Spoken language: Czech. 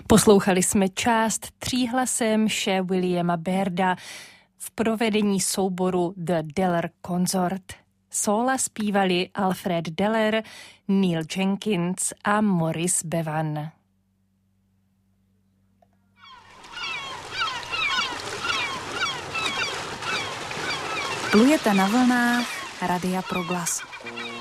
Poslouchali jsme část tříhlasé mše Williama Bairda v provedení souboru The Deller Consort. Sóla zpívali Alfred Deller, Neil Jenkins a Maurice Bevan. Plujete na vlnách Radia Proglas.